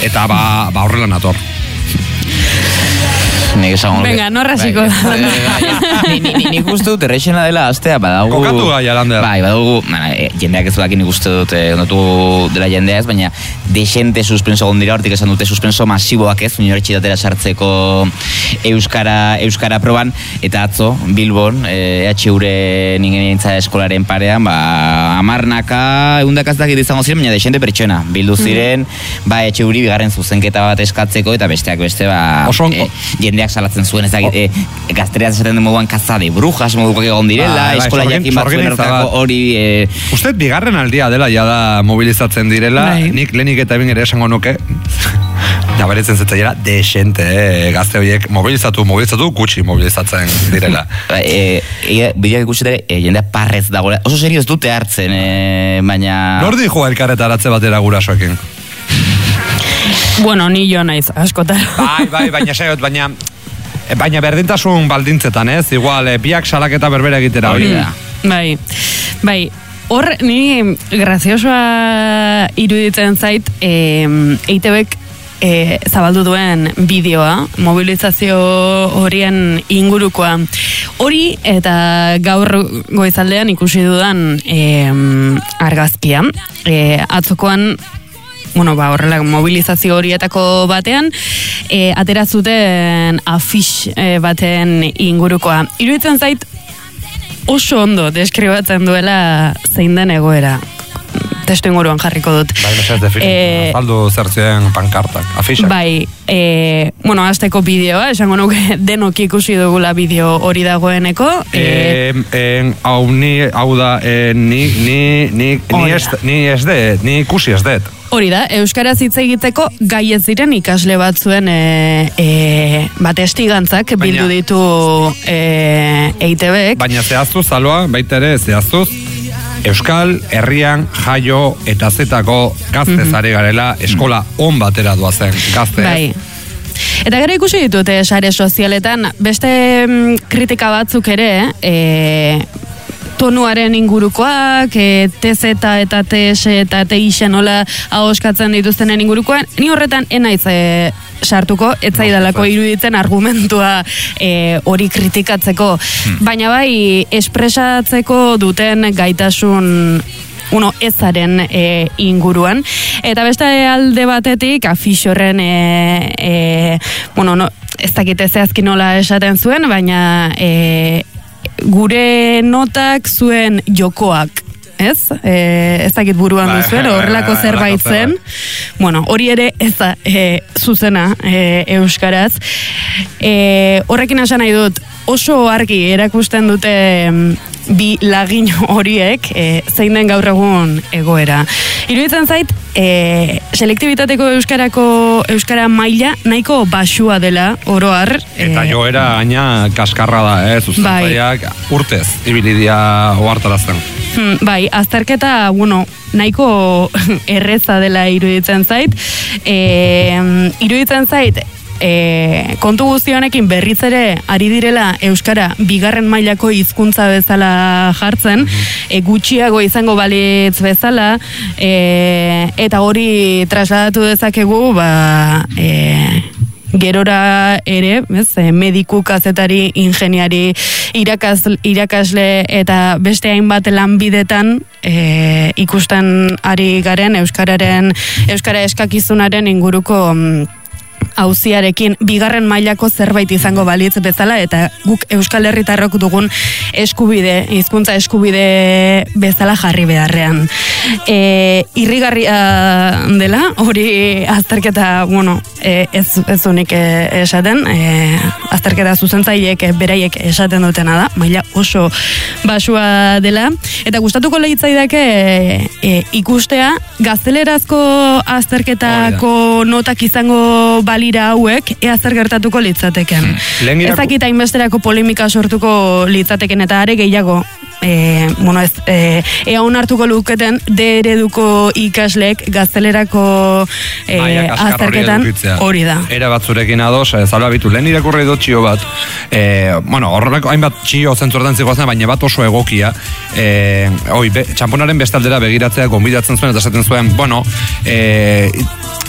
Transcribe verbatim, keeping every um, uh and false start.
eta ba, ba horrela nator. Venga, no rasiko da. Nik uste dut erreixena dela astea, badagu... Kokatu gai, Alander. Bai, badagu, jendeak ez dudak nik uste dut, ondatu dela jendea ez, baina desente suspenso gondira, hortik esan dute suspenso masiboak ez, unibertsitatera sartzeko Euskara, Euskara proban, eta atzo, Bilbon, E H Uren ingeniaritza eskolaren parean, ba, amarnaka, eundakaztak izango ziren, baina desente pertsona, bildu ziren, mm. ba, E H Uri bigarren zuzenketa bat eskatzeko, eta besteak beste, ba, e, jendeak salatzen zuen, ez da, e, gaztereaz esaten den moduan kaza de brujas modukoak egon direla, ba, eskola jakin bat zuen erotako hori... E... Uste, bigarren aldia dela, ja da mobilizatzen direla, bai. Nik lehenik eta bin ere esango nuke, ja beretzen zetzaiera, desente, eh? Gazte horiek mobilizatu, mobilizatu, gutxi mobilizatzen direla. e, e, Bideak ikusetere, e, jendea parrez dagoela, oso serio ez dute hartzen, e, baina... Nordi joa elkarretaratze batera gurasoekin? Bueno, ni jo naiz, askotar. Bai, bai, baina saiot, baina... Baina berdintasun baldintzetan, ez? Igual, eh, biak salaketa berbera egitera hori da. Bai, bai. Hor, ni graziosoa iruditzen zait, eh, E I T Bek eh, zabaldu duen bideoa, mobilizazio horien ingurukoa. Hori, eta gaur goizaldean ikusi dudan eh, argazkia. Eh, atzokoan, bueno, ba, horrela, mobilizazio horietako batean, e, atera zuten afix e, baten ingurukoa. Iruditzen zait, oso ondo deskribatzen duela zein den egoera. Testu inguruan jarriko dut. Bai, mesez definitzen, e, faldu zertzien pankartak, afixak. Bai, e, bueno, azteko bideoa, esango nuke denok ikusi dugula bideo hori dagoeneko. E, e, hau ni, hau da, e, ni, ni, ni, ni, ez, ni ez det, ni ikusi ez det. Hori da, euskaraz hitz egiteko gai ez diren ikasle batzuen e, e, bat estigantzak bildu ditu e, E I T Bek. Baina zehaztuz, Zaloa, baita ere, zehaztuz, Euskal Herrian jaio eta zetako gaztez ari garela eskola on batera doazen gaztez. Bai. Eta gero ikusi ditute sare sozialetan beste mm, kritika batzuk ere, e, tonuaren ingurukoak, e, T Z eta T S eta T I X nola ahoskatzen dituztenen ingurukoan, ni horretan enaiz e, sartuko, etzaidalako iruditzen argumentua e, hori kritikatzeko, hmm. baina bai espresatzeko duten gaitasun uno ezaren e, inguruan. Eta beste alde batetik, afix horren e, e, bueno, no, ez dakite zehazki nola esaten zuen, baina e, gure notak zuen jokoak, ez? E, ez dakit buruan ba, duzuen, horrelako zerbait zen. Bueno, hori ere ez da e, zuzena e, euskaraz. E, horrekin esan nahi dut, oso argi erakusten dute bi lagin horiek e, zein den gaur egun egoera. Iruditzen zait, e, selektibitateko euskarako euskara maila nahiko basua dela oroar. Eta e, joera gaina kaskarra da, eh, zuzentzaiak bai. Urtez, ibilidia ohartarazten. Hmm, bai, azterketa, bueno, nahiko erreza dela iruditzen zait. E, iruditzen zait, E, kontu guzti honekin berriz ere ari direla euskara bigarren mailako hizkuntza bezala jartzen, e, gutxiago izango balitz bezala, e, eta hori trasladatu dezakegu ba, e, gerora ere, ez, mediku, kazetari, ingeniari, irakasle, irakasle eta beste hainbat lanbidetan e, ikusten ari garen euskararen, euskara eskakizunaren inguruko auziarekin bigarren mailako zerbait izango balitz bezala, eta guk Euskal Herritarrok dugun eskubide, hizkuntza eskubide bezala jarri beharrean. E, irrigarria dela, hori azterketa, bueno, e, ez, ez unik esaten, e, azterketa zuzentzaileek beraiek esaten dutena da, maila oso basua dela, eta gustatuko leitzaidake e, e, ikustea, gaztelerazko azterketako notak izango balira hauek, ea zer gertatuko litzateken. Hmm. Ez dakit hainbesterako polemika sortuko litzateken, eta are gehiago, e, bueno ez, e, ea onartuko luketen de ereduko ikasleek gaztelerako e, azterketan hori da. Era batzurekin ados, Zalba bitu, lehen irakurri dut txio bat, e, bueno, horrelako hainbat txio zentzortan zikoazen, baina bat oso egokia, e, oi, be, txamponaren bestaldera begiratzea gonbidatzen zuen, eta esaten zuen, bueno, e,